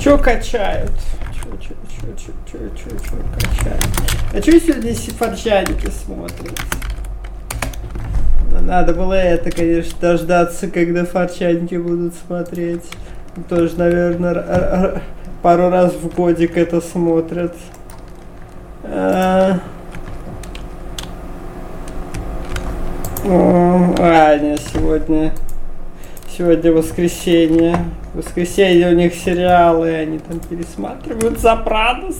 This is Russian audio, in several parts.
Чё качают? Чё качают? А чё сегодня сифарчаники смотрят? Надо было это, конечно, дождаться, когда форчаники будут смотреть. Тоже, наверное, пару раз в годик это смотрят. Не, сегодня воскресенье. В воскресенье у них сериалы, они там пересматривают «Сопранос».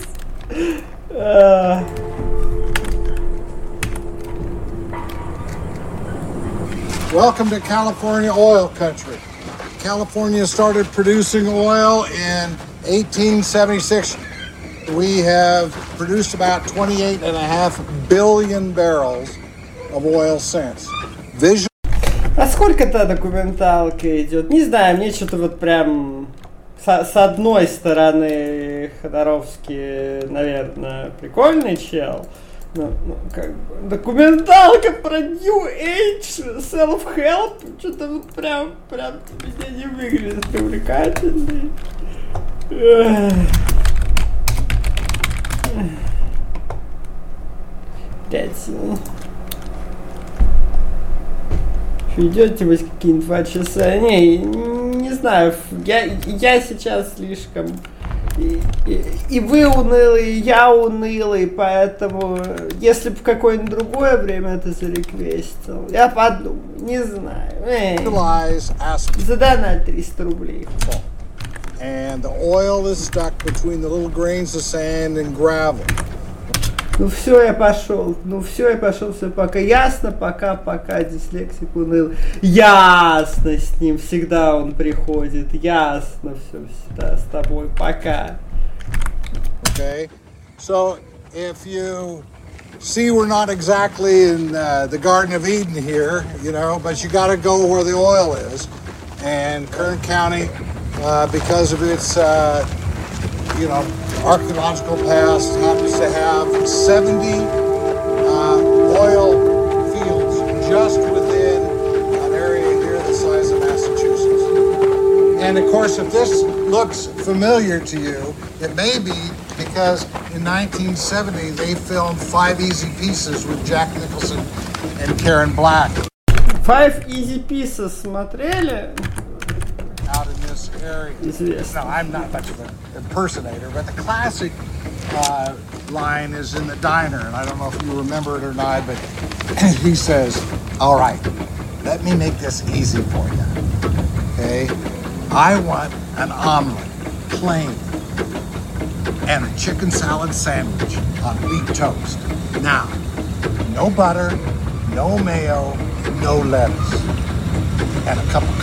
Welcome to California oil country. California started producing oil in 1876. We have produced about 28.5 billion barrels of oil since. А сколько-то документалка идет? Не знаю, мне что-то вот прям с одной стороны Ходоровский, наверное, прикольный чел. Ну, как бы, документалка про New Age, self-help, что-то вот прям меня не выглядит привлекательной. Блять. Идете вы какие-нибудь 2 часа? Не знаю, я сейчас слишком... И вы унылый, и я унылый, поэтому если бы в какое-нибудь другое время это зареквестил, я подумаю, не знаю. Задонать 300 рублей. And the oil is stuck between the little grains of sand and gravel. Ну все, я пошел, все пока. Ясно, пока, дислексик уныл. Ясно с ним, всегда он приходит. Ясно, все всегда с тобой, пока. Okay, so if you see, we're not exactly in the Garden of Eden here, you know, but you got to go where the oil is. And Kern County, because of its, archaeological past, happens to have 70 oil fields just within an area here the size of Massachusetts. And of course, if this looks familiar to you, it may be because in 1970 they filmed 5 Easy Pieces with Jack Nicholson and Karen Black. 5 Easy Pieces смотрели? Out in this area. No, I'm not much of an impersonator, but the classic line is in the diner, and I don't know if you remember it or not, but he says, "All right, let me make this easy for you. Okay, I want an omelet, plain, and a chicken salad sandwich on wheat toast. Now, no butter, no mayo, no lettuce, and a cup of